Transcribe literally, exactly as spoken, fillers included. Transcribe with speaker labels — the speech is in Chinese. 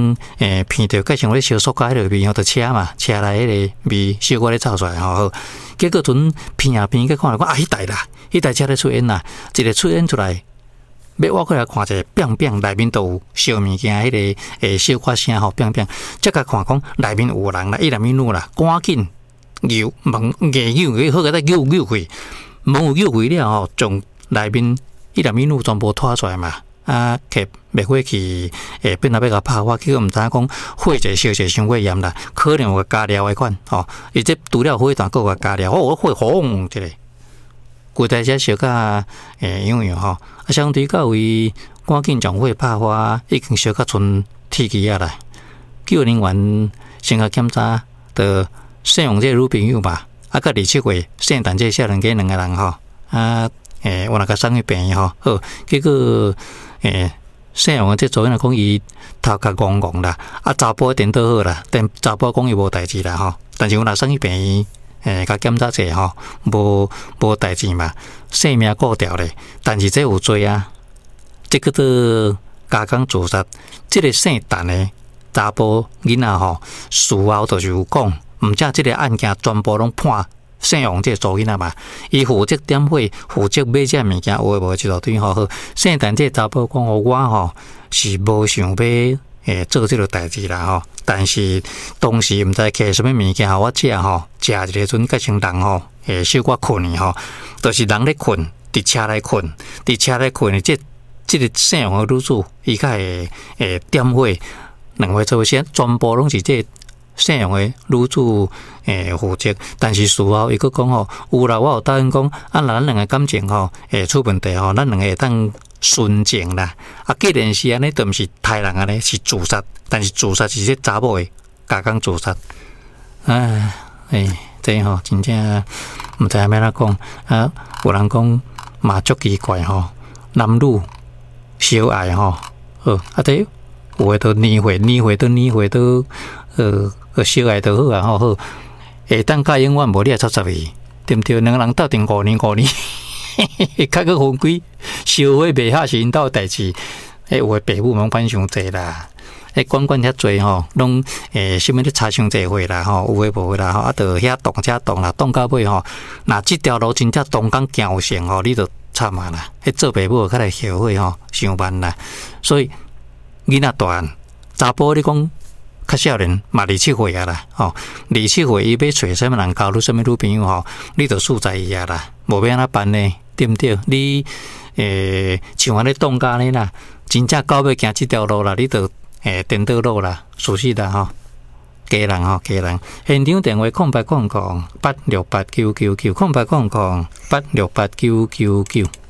Speaker 1: 讲诶闻到介像咧烧塑胶迄个味吼，就车嘛，车内迄个味小可咧走出来吼。结果阵闻啊闻，去看讲啊，迄台啦，迄台车咧出烟啦，一个出烟出来。要挖过来看者，砰砰内面都有烧物件，迄个诶小可声吼，砰砰，即个看讲内面有人啦，一两米路啦，赶紧摇门硬扭，去好个再扭扭开，门有扭开了吼，从内面一两米路全部拖出来嘛，啊，客灭火器诶，本来要甲拍火，结果毋知影讲火者烧者伤过严啦，可能有加料诶款吼，伊这除了火段，佫有加料，哦，火轰一个。规台车烧甲诶样样吼，啊相对到位赶紧将火拍花，已经烧甲剩铁机啊啦。救人员先甲检查，着摄用这女朋友吧，啊甲二七岁圣诞节少年家两个人吼，啊诶我那个送去病院吼，好结果诶摄用这主任讲伊头壳戆戆啦，啊查甫电倒好啦，但查甫讲伊无代志啦吼，但是我若送去病院。诶，甲检查者吼，无无代志嘛，性命顾掉咧。但是这有罪啊，这个做加工自杀，这个姓陈的查甫囡仔吼，事后就是有讲，毋则这个案件全部拢判姓王这做囡仔嘛，伊负责点火，负责买这物件，有诶无一大堆吼。姓陈这查甫讲，我吼是无想要。诶，做这个代志啦吼，但是当时毋知摕什么物件互我食吼，食一个阵，甲像人吼，诶，小可困去吼，就是人咧困，伫车内困，伫车内困的这这个姓杨的女子，伊较会诶点火，两回做先，全部拢是这姓杨的女子诶负责，但是事后伊佫讲吼，有啦，我有答应讲，啊，咱两个感情吼，诶出问题吼，咱两个会当。纯情啦，啊，既然是安尼，都毋是杀人安尼，是自杀。但是自杀是这查某诶加工自杀。唉，诶，这吼真正毋知影要哪讲啊。有人讲嘛足奇怪吼，男女相爱吼，好啊，这有诶都年岁，年岁都年岁都呃呃相爱都好啊，吼好。会当甲永远无你也插插伊，对毋对？两个人斗阵五年五年。较个分开，烧火袂下是因兜代志。诶，有诶，爸母忙管伤济啦。诶，管管遐济吼，拢诶，什么咧差伤济岁啦吼，有诶无诶啦吼，啊，着遐动遮动啦，动到尾吼，若即条路真正东港行有线吼，你着惨啊啦。迄做爸母较来后悔吼，伤慢啦。所以囡仔大查甫你讲。较少年嘛，二七岁啊啦，吼，二七岁伊要找什么人交女什么女朋友吼，你着输在伊啊啦，无要安怎办呢？对毋对？你诶，像安尼当家呢啦，真正到尾行即条路啦，你着诶颠倒路啦，属实啦吼，家人吼，家人。现场电话空八空空八六八九九九空八空空八六八九九九。